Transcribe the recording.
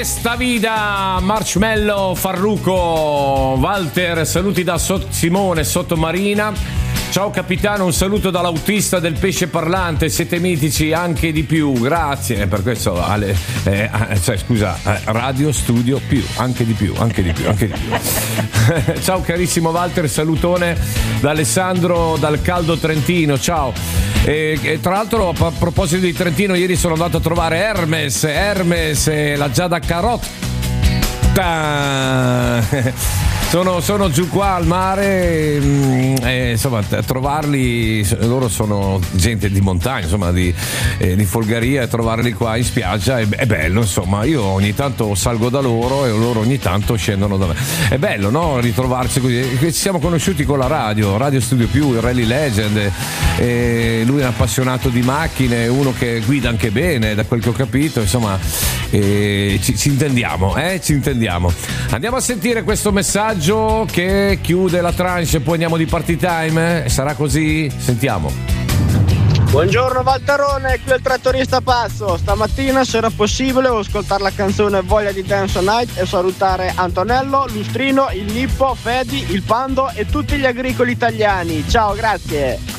Esta Vida, Marshmello, Farruko, Walter, saluti da Simone Sottomarina. Ciao capitano, un saluto dall'autista del pesce parlante, siete mitici anche di più, grazie per questo Radio Studio più, anche di più. Ciao carissimo Walter, salutone da Alessandro dal caldo Trentino, ciao. E tra l'altro a proposito di Trentino, ieri sono andato a trovare Hermes, la Giada Carotta. Sono giù qua al mare, insomma, trovarli, loro sono gente di montagna, insomma, di Folgaria, e trovarli qua in spiaggia è bello, insomma. Io ogni tanto salgo da loro e loro ogni tanto scendono da me. È bello, no? Ritrovarsi così. Ci siamo conosciuti con la Radio Studio Più, il Rally Legend. Lui è un appassionato di macchine, uno che guida anche bene, da quel che ho capito, insomma, ci intendiamo, ci intendiamo. Andiamo a sentire questo messaggio che chiude la tranche e poi andiamo di party time. Sarà così? Sentiamo. Buongiorno Valterone, qui è il trattorista Pazzo. Stamattina, se era possibile, volevo ascoltare la canzone Voglia di Dance Night e salutare Antonello, Lustrino, il Nippo, Fedi, il Pando e tutti gli agricoli italiani. Ciao, grazie.